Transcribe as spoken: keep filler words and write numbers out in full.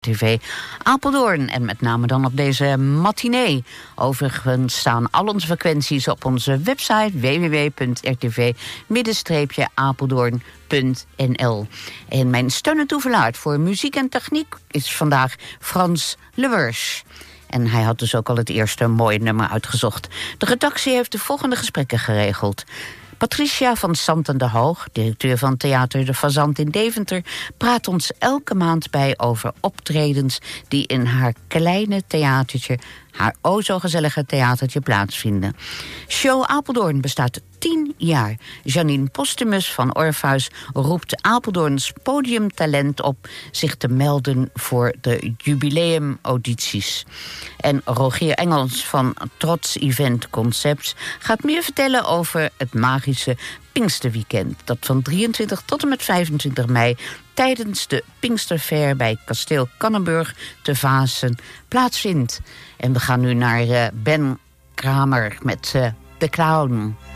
T V Apeldoorn. En met name dan op deze matinee. Overigens staan al onze frequenties op onze website w w w punt r t v apeldoorn punt n l. En mijn steun en toeverlaat voor muziek en techniek is vandaag Frans Lewers. En hij had dus ook al het eerste mooie nummer uitgezocht. De redactie heeft de volgende gesprekken geregeld. Patricia van Santen de Hoog, directeur van Theater de Fazant in Deventer, praat ons elke maand bij over optredens die in haar kleine theatertje, haar o zo gezellige theatertje, plaatsvinden. Show Apeldoorn bestaat tien jaar. Janine Postumus van Orpheus roept Apeldoorns podiumtalent op zich te melden voor de jubileumaudities. En Rogier Engels van Trots Event Concepts gaat meer vertellen over het magische Pinksterweekend, dat van drieëntwintig tot en met vijfentwintig mei tijdens de Pinksterfair bij Kasteel Kannenburg te Vaassen plaatsvindt. En we gaan nu naar uh, Ben Kramer met uh, The Clown.